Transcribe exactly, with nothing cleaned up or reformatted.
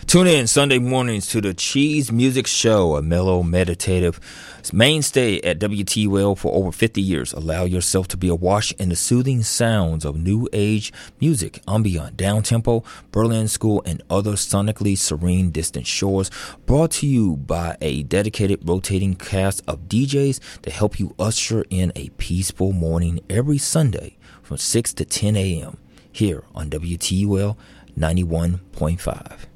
Tune in Sunday mornings to the Cheese Music Show, a mellow, meditative mainstay at W T U L for over fifty years. Allow yourself to be awash in the soothing sounds of new age music, ambient, down-tempo, Berlin School, and other sonically serene distant shores. Brought to you by a dedicated rotating cast of D Js to help you usher in a peaceful morning every Sunday from six to ten a.m. here on W T U L ninety-one point five.